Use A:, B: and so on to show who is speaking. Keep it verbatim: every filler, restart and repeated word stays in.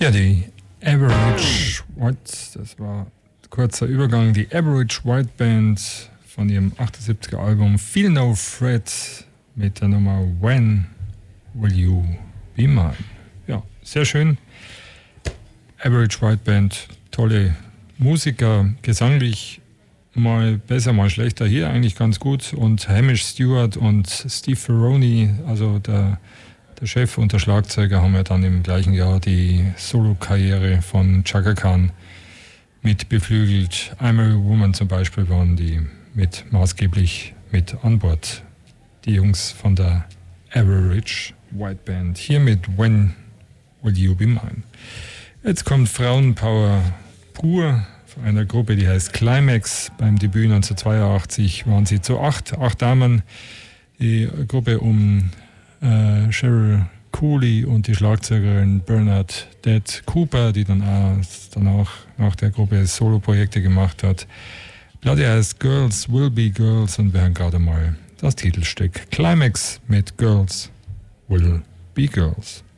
A: Ja, die Average White, das war ein kurzer Übergang, die Average White Band von ihrem achtundsiebziger Album Feel No Threat mit der Nummer When Will You Be Mine. Ja, sehr schön. Average White Band, tolle Musiker, gesanglich mal besser, mal schlechter, hier eigentlich ganz gut. Und Hamish Stewart und Steve Ferroni, also der Der Chef und der Schlagzeuger, haben ja dann im gleichen Jahr die Solo-Karriere von Chaka Khan mit beflügelt. I'm a Woman zum Beispiel waren die mit maßgeblich mit an Bord. Die Jungs von der Average White Band. Hier mit When Will You Be Mine. Jetzt kommt Frauenpower pur von einer Gruppe, die heißt Climax. Beim Debüt neunzehnhundertzweiundachtzig waren sie zu acht, acht Damen. Die Gruppe um Äh, Cheryl Cooley und die Schlagzeugerin Bernard Dead Cooper, die dann auch danach nach der Gruppe Solo-Projekte gemacht hat. Bloody heißt Girls Will Be Girls und wir hören gerade mal das Titelstück Climax mit Girls Will Be Girls.